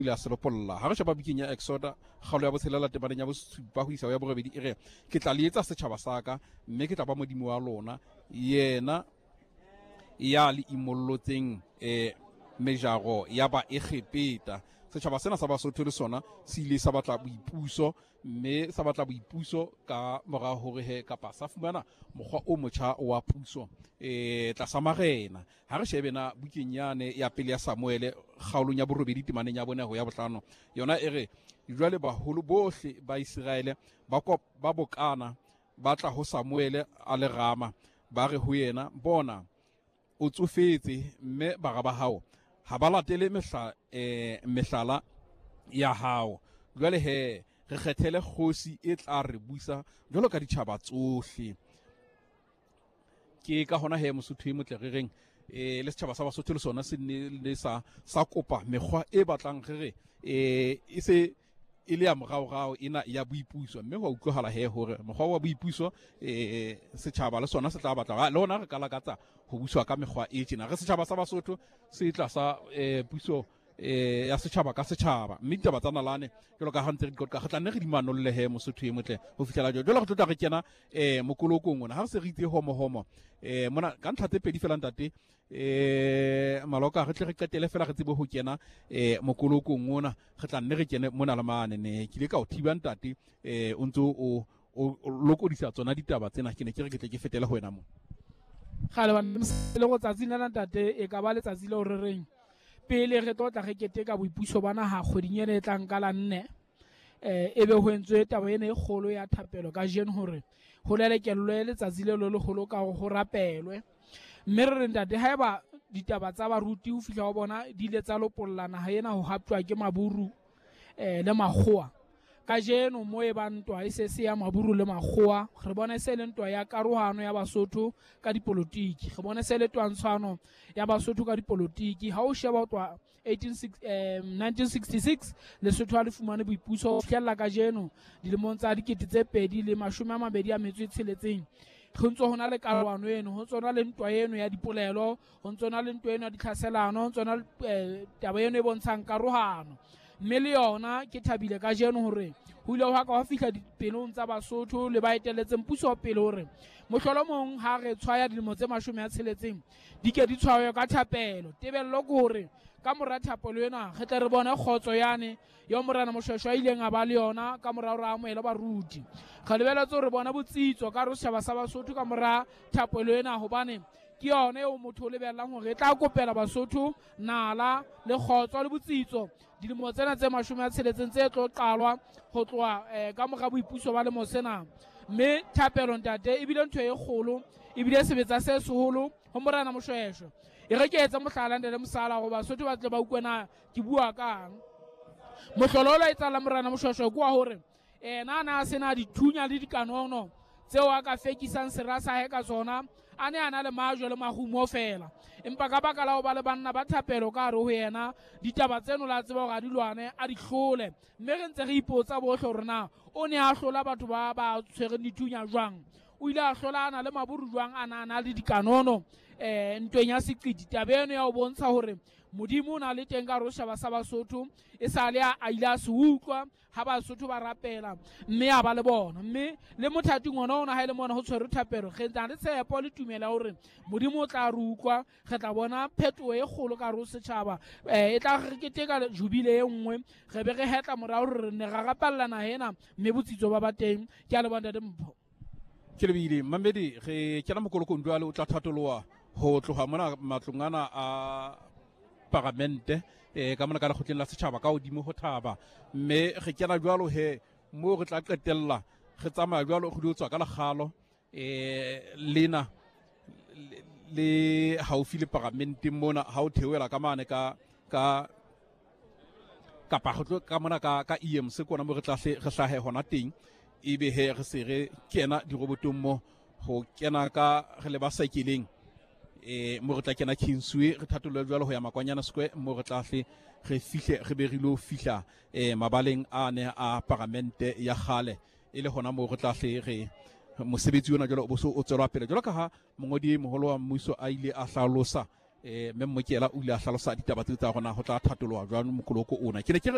ile a se lopolla ha re sheba bikeng ya Exoda kgalo ya botshelela tebaneng ya bosupa ho isa ya borobedi ere ke tla le etsa setjhaba saka mme ke tla ba modimo wa lona yena ya le imollotseng mejaro ya ba e khepeta setjhaba sena sa Basotho le sona se ile sa batla boipuso mme sa batla boipuso ka mora hore he kapa sa fumana mokgwa o motjha wa puso tlasa marena ha re shebena bukenyane ya pele ya Samuele kgaolong ya borobedi temaneng ya bona ho ya bohlano yona ere jwale baholo bohle ba Israele ba bokana ba tla ho Samuele a le rama ba re ho yena bona o tsofetse mme bara ba hao ha ba latele mehlala ya hao jwale he re kgethele kgosi e tla re busa jwalo ka ditjhaba tsohle ke ka hona he Mosotho e motle re reng le setjhaba sa Basotho le sona se ne sa kopa mekgwa e batlang re e se ile ya morao ena ya boipuso mme wa utlwahala he hore mokgwa wa boipuso setjhaba le sona se tla batla le ona re ka lakatsa ho buswa ka mekgwa e tjena re setjhaba sa Basotho se tla sa puso ya setjhaba ka setjhaba mme ditaba tsa nalane jalo ka hantse re ka tla nne re di manolle he Mosotho e motle ho fihlela jwale re tla re kena mokolokong ona ha re se re itse homo mona ka ntlha tse pedi fela ntate maloka re tle re qetele fela re tsebe ho kena mokolokong ona re tla nne re kene mona le mane ne ke le ka o thiba ntate o ntso o lokodisa tsona ditaba tsena ke ne ke re ke tle ke fetele ho wena mo gale ba le go tsatsi nna ntate e ka ba le tsatsi le o re reng pele re totla re keteka boipuso bana ha kgwedinyane e tlang ka la 4 ebe ho entswe taba ena e kgolo ya thapelo ka jeno hore ho lelekello le letsatsi le le kgolo ka ho rapelwe mme re reng ntate haeba ditaba tsa baruti ho fihla ho bona di ile tsa lopollana ha ena ho haptwa ke maburu le makgowa ka jeno mo e ba ntwa e se ya maburu le makgowa re bona se le ntwa ya karohano ya Basotho ka dipolotiki re bona se le twantshano ya Basotho ka dipolotiki ha o sheba twa 1966 Lesotho a le fumane boipuso ho fihlella ka jeno dilemong tsa 2026 ho ntso hona le karohano eno ho tsona le ntwa eno ya dipolelo ho tsona le ntwa eno ya ditlhaselano ho tsona taba eno e bontshang karohano mme le yona ke thabile ka jeno hore ho ile ho ka wa fihla dipelong tsa Basotho le ba eteletseng puso pele hore mohlolomong ha re tshwaya dilemo tse 16 di ke di tshwayo ka thapelo tebello ke hore ka mora thapelo ena re tle re bone khotso yane yo morana Moshweshwe ileng a ba le yona ka mora hore a moela baruti ga lebeletse hore bona botsitso ka re shaba sa Basotho ka mora thapelo ena hobane ke yone o motho le bellang hore e tla kopela Basotho nala le khotso le botsitso dilemo tsena tse 16 tse tlo qalwa ho tloa ka mora boipuso ba le mosena mme thapelo ntate e bile ntho e kgolo e bile sebetsa se seholo ho morana Moshweshwe e re ke etsa mohlala ndele mosala go Basotho ba tle ba ukwena ke bua kang mohlololo e tsala morana Moshweshwe kwa hore na sena dithunya le dikanono tseo a ka fekisang serasa he ka tsona a ne ana le majwe le mahumo fela empa ka baka la ho ba le banna ba thapelo ka hare ho yena ditaba tseno la tseba hore a dilwane a di hlole mme re ntse re ipotsa bohle hore na o ne a hlola batho ba tshwereng dithunya jwang o ile a hlolana le maburu jwang ana le dikanono ntweng ya seqiti taba eno ya ho bontsha hore modimo o na le teng ka re o shaba sa Basotho e sa le a ile a se utlwa ha Basotho ba rapela mme a ba le bona mme le mothating ona ona ha ile mona ho tshwere thapelo re ntse re tshepo le tumela hore modimo o tla re utlwa re tla bona phetoho e kgolo ka re o setjhaba e tla re keteka jubile e nngwe re be re hetla morao re ne ra rapallana hena mme botsitso ba teng ke a le bona de mpho ke le bile mamedi re kena mokolokong jwale o tla thatoloha ho tloha mona matlongana a parlamente ka mona ka le kgotleng la setjhaba ka hodimo ho thaba mme re kena jwalo he mo re tla qetella re tsamaya jwalo go di tswa ka legalo lena le haufi le parlamente mona ha o theoela ka mane ka pagotlo ka mona ka EMC kona mo re tla re hlahe hona teng ebe he re se re kena dirobotong mo ho kena ka re le ba sakeleng mo re tla kena Kingsway re thatolola jwalo ho ya Makwanyana Square mo re tla hle re fihle re be re lo fihla mabaleng a ne a parlamente ya Khale ile hona mo re tla hle re mosebetsi ona jwalo o boso o tswela pele jwalo ka ha mongodi moholo wa mmuso a ile a hlalosa Mmokela o ile a hlalosa ditaba tsa rona ho tla thatoloha jwalo mokoloko ona ke ne ke